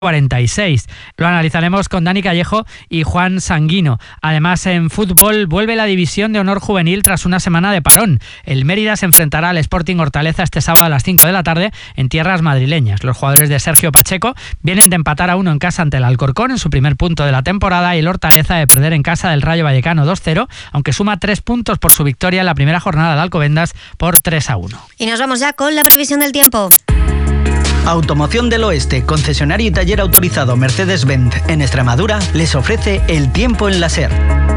46. Lo analizaremos con Dani Callejo y Juan Sanguino. Además, en fútbol vuelve la División de Honor Juvenil tras una semana de parón. El Mérida se enfrentará al Sporting Hortaleza este sábado a las 5 de la tarde en tierras madrileñas. Los jugadores de Sergio Pacheco vienen de empatar a 1 en casa ante el Alcorcón en su primer punto de la temporada, y el Hortaleza de perder en casa del Rayo Vallecano 2-0, aunque suma 3 puntos por su victoria en la primera jornada de Alcobendas por 3-1. Y nos vamos ya con la previsión del tiempo. Automoción del Oeste, concesionario y taller autorizado Mercedes-Benz en Extremadura, les ofrece el tiempo en la SER.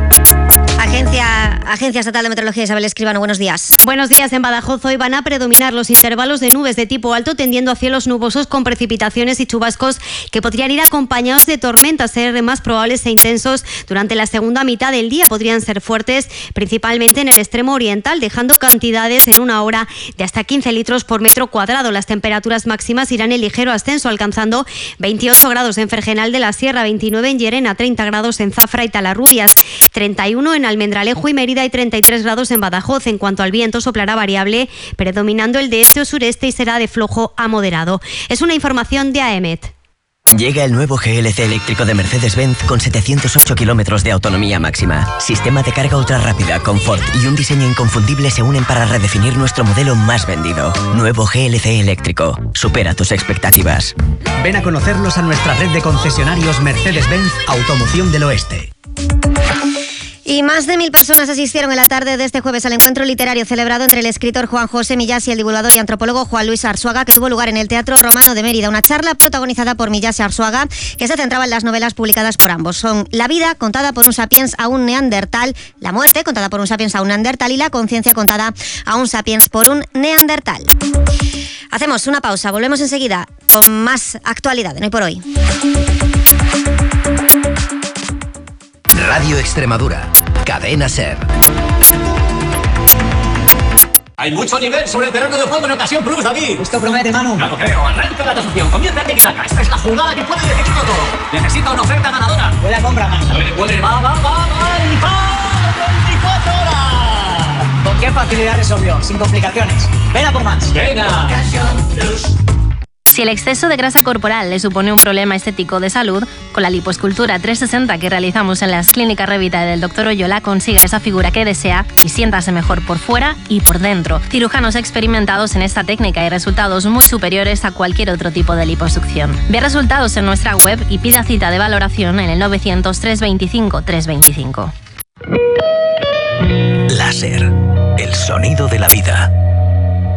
Agencia Estatal de Meteorología, Isabel Escribano, buenos días. Buenos días. En Badajoz hoy van a predominar los intervalos de nubes de tipo alto, tendiendo a cielos nubosos con precipitaciones y chubascos que podrían ir acompañados de tormentas, ser más probables e intensos durante la segunda mitad del día. Podrían ser fuertes, principalmente en el extremo oriental, dejando cantidades en una hora de hasta 15 litros por metro cuadrado. Las temperaturas máximas irán en ligero ascenso, alcanzando 28 grados en Fergenal de la Sierra, 29 en Llerena, 30 grados en Zafra y Talarrubias, 31 en Almendralejo y Mérida y 33 grados en Badajoz. En cuanto al viento, soplará variable, predominando el de este o sureste, y será de flojo a moderado. Es una información de AEMET. Llega el nuevo GLC eléctrico de Mercedes-Benz con 708 kilómetros de autonomía máxima. Sistema de carga ultra rápida, confort y un diseño inconfundible se unen para redefinir nuestro modelo más vendido. Nuevo GLC eléctrico. Supera tus expectativas. Ven a conocerlos a nuestra red de concesionarios Mercedes-Benz Automoción del Oeste. Y más de 1.000 personas asistieron en la tarde de este jueves al encuentro literario celebrado entre el escritor Juan José Millás y el divulgador y antropólogo Juan Luis Arzuaga, que tuvo lugar en el Teatro Romano de Mérida. Una charla protagonizada por Millás y Arzuaga, que se centraba en las novelas publicadas por ambos. Son la vida contada por un sapiens a un neandertal, la muerte contada por un sapiens a un neandertal y la conciencia contada a un sapiens por un neandertal. Hacemos una pausa, volvemos enseguida con más actualidad en Hoy por Hoy. Radio Extremadura, Cadena SER. Hay mucho nivel sobre el terreno de juego en Ocasión Plus, David. Esto promete, Manu. Ya lo creo. Arranca la tasación. Comienza a tiki-taka. Esta es la jugada que puede decidirlo todo. Necesita una oferta ganadora. Buena compra, Manu. Puede. Va. 24 horas. ¿Con qué facilidad resolvió? Sin complicaciones. Ven a por más. Venga. Ocasión Plus. Si el exceso de grasa corporal le supone un problema estético de salud, con la lipoescultura 360 que realizamos en las clínicas Revita del Dr. Oyola, consiga esa figura que desea y siéntase mejor por fuera y por dentro. Cirujanos experimentados en esta técnica y resultados muy superiores a cualquier otro tipo de liposucción. Ve resultados en nuestra web y pida cita de valoración en el 900 325 325. Láser, el sonido de la vida.